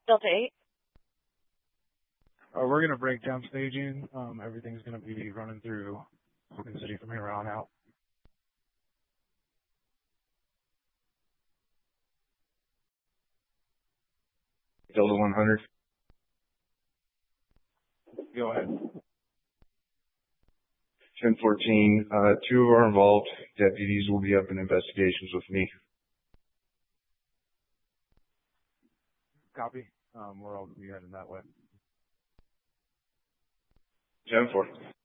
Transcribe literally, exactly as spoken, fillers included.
Delta eight. Uh, we're going to break down staging. Um, everything's going to be running through Open City from here on out. Delta one hundred. Go ahead. ten fourteen, uh, two of our involved deputies will be up in investigations with me. Copy. Um, we're all going to be heading that way. ten four.